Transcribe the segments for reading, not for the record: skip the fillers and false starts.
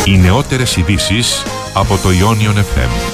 Οι νεότερες ειδήσεις από το Ionion FM.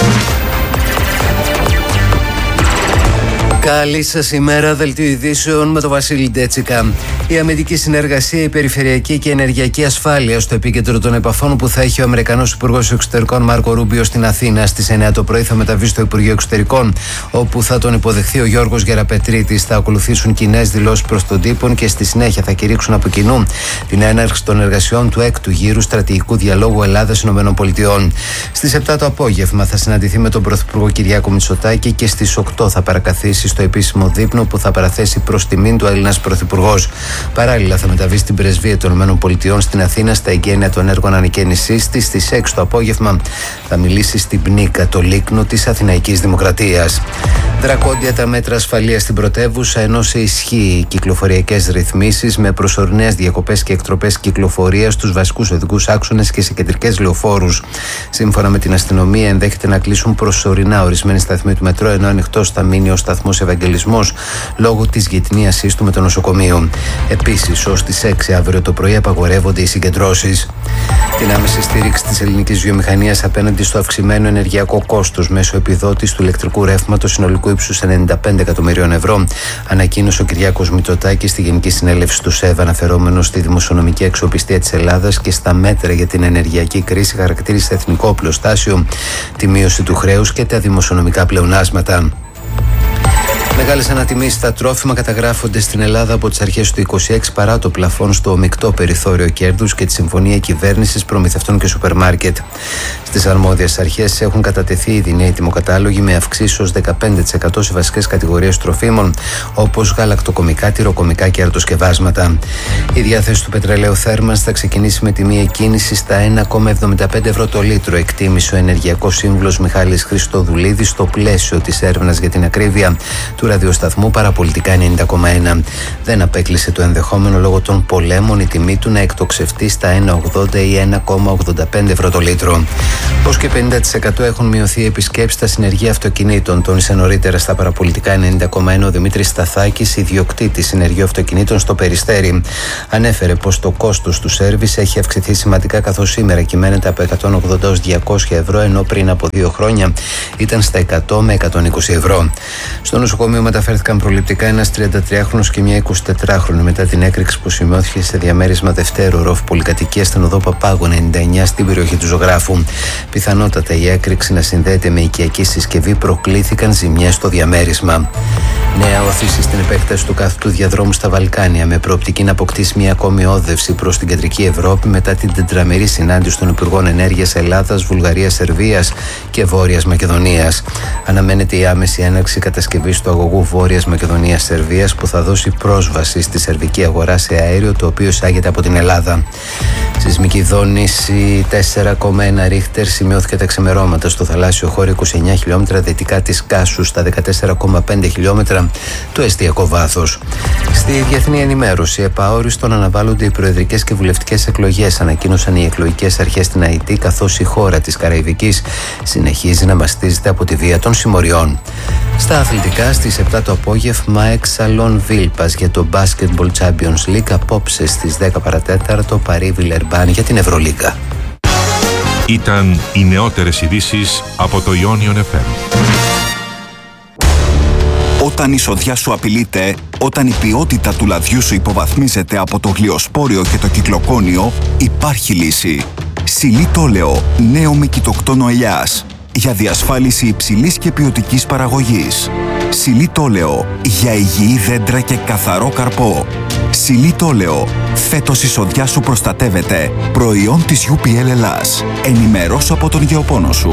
Καλή σας ημέρα, δελτίο ειδήσεων με τον Βασίλη Ντέτσικα. Η αμυντική συνεργασία, η περιφερειακή και η ενεργειακή ασφάλεια στο επίκεντρο των επαφών που θα έχει ο Αμερικανός Υπουργός Εξωτερικών Μάρκο Ρούμπιο στην Αθήνα. Στις 9 το πρωί θα μεταβεί στο Υπουργείο Εξωτερικών, όπου θα τον υποδεχθεί ο Γιώργος Γεραπετρίτης. Θα ακολουθήσουν κοινές δηλώσεις προς τον τύπο και στη συνέχεια θα κηρύξουν από κοινού την έναρξη των εργασιών του 6ου γύρου στρατηγικού διαλόγου Ελλάδα-ΗΠΑ. Στις 7 το απόγευμα θα συναντηθεί με τον Πρωθυπουργό Κυριάκο Μητσοτάκη και στις 8 θα παρακαθίσει στο επίσημο δείπνο που θα παραθέσει προς τιμήν του Έλληνας Πρωθυπουργός. Παράλληλα, θα μεταβεί στην Πρεσβεία των ΗΠΑ στην Αθήνα στα εγγένεια των έργων ανακαίνισής της. Στις 6 το απόγευμα θα μιλήσει στην Πνίκα, το λίκνο της Αθηναϊκής Δημοκρατίας. Δρακόντια τα μέτρα ασφαλείας στην πρωτεύουσα, ενώ σε ισχύ κυκλοφοριακές ρυθμίσεις με προσωρινές διακοπές και εκτροπές κυκλοφορίας στους βασικούς οδικούς άξονες και σε κεντρικές λεωφόρους. Σύμφωνα με την αστυνομία, ενδέχεται να κλείσουν προσωρινά ορισμένοι σταθμοί του μετρό, ενώ ανοιχτός θα μείνει ο σταθμός Ευαγγελισμός λόγω της γειτονίασής του με το νοσοκομείο. Επίσης, ως τις 6 αύριο το πρωί απαγορεύονται οι συγκεντρώσεις. Την άμεση στήριξη της ελληνικής βιομηχανίας απέναντι στο αυξημένο ενεργειακό κόστος μέσω επιδότησης του ηλεκτρικού ρεύματος συνολικού ύψους 95 εκατομμυρίων ευρώ, ανακοίνωσε ο Κυριάκος Μητσοτάκης στη Γενική Συνέλευση του ΣΕΒ, αναφερόμενος στη δημοσιονομική αξιοπιστία της Ελλάδας και στα μέτρα για την ενεργειακή κρίση, χαρακτήρισε εθνικό οπλοστάσιο, τη μείωση του χρέους και τα δημοσιονομικά πλεονάσματα. Μεγάλες ανατιμήσεις στα τρόφιμα καταγράφονται στην Ελλάδα από τις αρχές του 2026 παρά το πλαφόν στο μεικτό περιθώριο κέρδους και τη συμφωνία κυβέρνησης, προμηθευτών και σούπερ μάρκετ. Στις αρμόδιες αρχές έχουν κατατεθεί ήδη νέοι τιμοκατάλογοι με αυξήσεις ως 15% σε βασικές κατηγορίες τροφίμων όπως γαλακτοκομικά, τυροκομικά και αρτοσκευάσματα. Η διάθεση του πετρελαίου θέρμανσης θα ξεκινήσει με τιμή εκκίνησης στα 1,75 ευρώ το λίτρο, εκτίμησε ο ενεργειακός σύμβουλος Μιχάλης Χριστοδουλίδης στο πλαίσιο της έρευνας για την ακρίβεια του ραδιοσταθμού Παραπολιτικά 90,1. Δεν απέκλεισε το ενδεχόμενο λόγω των πολέμων η τιμή του να εκτοξευτεί στα 1,80 ή 1,85 ευρώ το λίτρο. Ως και 50% έχουν μειωθεί οι επισκέψεις στα συνεργεία αυτοκινήτων, τόνισε νωρίτερα στα Παραπολιτικά 90,1 ο Δημήτρης Σταθάκης, ιδιοκτήτης συνεργείου αυτοκινήτων στο Περιστέρι. Ανέφερε πως το κόστος του σέρβις έχει αυξηθεί σημαντικά, καθώς σήμερα κυμαίνεται από 180 έως 200 ευρώ, ενώ πριν από 2 χρόνια ήταν στα 100 με 120 ευρώ. Στο νοσοκομείο μεταφέρθηκαν προληπτικά ένας 33χρονος και μια 24χρονη μετά την έκρηξη που σημειώθηκε σε διαμέρισμα δευτέρου ορόφου πολυκατοικίας στην οδό Παπάγου 99 στην περιοχή του Ζωγράφου. Πιθανότατα η έκρηξη να συνδέεται με οικιακή συσκευή, προκλήθηκαν ζημιές στο διαμέρισμα. Νέα όθηση στην επέκταση του κάθετου διαδρόμου στα Βαλκάνια, με προοπτική να αποκτήσει μια ακόμη όδευση προς την κεντρική Ευρώπη μετά την τετραμερή συνάντηση των Υπουργών Ενέργειας Ελλάδας, Βουλγαρίας, Σερβίας και Βόρειας Μακεδονίας. Αναμένεται η άμεση έναρξη κατασκευής του αγωγού Βόρειας Μακεδονίας-Σερβίας που θα δώσει πρόσβαση στη σερβική αγορά σε αέριο, το οποίο εισάγεται από την Ελλάδα. Σεισμική δόνηση 4,1 ρίχτερ σημειώθηκε τα ξημερώματα στο θαλάσσιο χώρο 29 χιλιόμετρα δυτικά της Κάσου, στα 14,5 χιλιόμετρα του εστιακό βάθος. Στη διεθνή ενημέρωση, επαόριστον αναβάλλονται οι προεδρικές και βουλευτικές εκλογές, ανακοίνωσαν οι εκλογικές αρχές στην Αϊτή, καθώς η χώρα της Καραϊβικής συνεχίζει να μαστίζεται από τη βία των συμμοριών. Στα αθλητικά, στις 7 το απόγευμα, Εξαλών Βίλπας για το Basketball Champions League, απόψε στις 10 παρατέταρτο Παρί Βιλερμπάν για την Ευρωλίγκα. Ήταν οι νεότερες ειδήσεις από το Ionion FM. Όταν η σοδιά σου απειλείται, όταν η ποιότητα του λαδιού σου υποβαθμίζεται από το γλυοσπόριο και το κυκλοκόνιο, υπάρχει λύση. Σιλίτολεο, νέο με κοιτοκτόνο ελιάς, για διασφάλιση υψηλής και ποιοτικής παραγωγής. Σιλίτολεο, για υγιή δέντρα και καθαρό καρπό. Σιλίτολεο, φέτος η σοδιά σου προστατεύεται. Προϊόν της UPL Ελλάς. Ενημερώσου από τον γεωπόνο σου.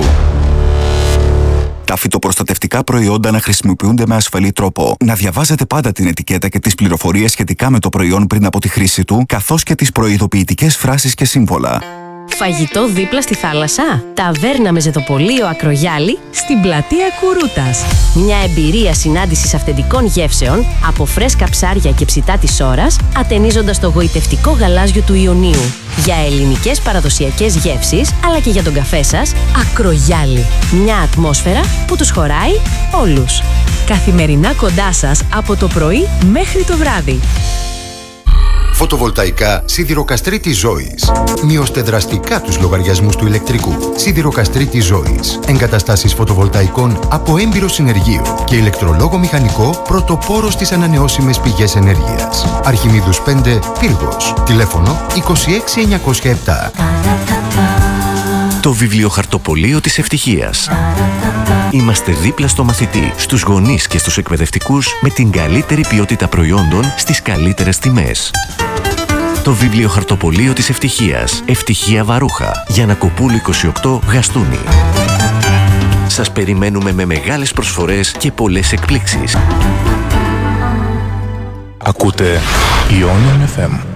Τα φυτοπροστατευτικά προϊόντα να χρησιμοποιούνται με ασφαλή τρόπο. Να διαβάζετε πάντα την ετικέτα και τις πληροφορίες σχετικά με το προϊόν πριν από τη χρήση του, καθώς και τις προειδοποιητικές φράσεις και σύμβολα. Φαγητό δίπλα στη θάλασσα. Ταβέρνα με ζεδοπολείο Ακρογιάλη στην πλατεία Κουρούτας. Μια εμπειρία συνάντησης αυθεντικών γεύσεων από φρέσκα ψάρια και ψητά της ώρας, ατενίζοντας το γοητευτικό γαλάζιο του Ιωνίου. Για ελληνικές παραδοσιακές γεύσεις, αλλά και για τον καφέ σας, Ακρογιάλη. Μια ατμόσφαιρα που τους χωράει όλους. Καθημερινά κοντά σας από το πρωί μέχρι το βράδυ. Φωτοβολταϊκά Σιδηροκαστρίτης Ζώης. Μειώστε δραστικά τους λογαριασμούς του ηλεκτρικού. Σιδηροκαστρίτης Ζώης. Εγκαταστάσεις φωτοβολταϊκών από έμπειρο συνεργείο και ηλεκτρολόγο μηχανικό πρωτοπόρο στις ανανεώσιμες πηγές ενέργειας. Αρχιμίδους 5, Πύργος. Τηλέφωνο 26907. Το βιβλιοχαρτοπωλείο της ευτυχίας. Είμαστε δίπλα στο μαθητή, στους γονείς και στους εκπαιδευτικούς με την καλύτερη ποιότητα προϊόντων στις καλύτερες τιμές. Το βιβλιοχαρτοπωλείο της ευτυχίας. Ευτυχία Βαρούχα. Γιαννακοπούλου 28, Γαστούνη. Σας περιμένουμε με μεγάλες προσφορές και πολλές εκπλήξεις. Ακούτε Ionian FM.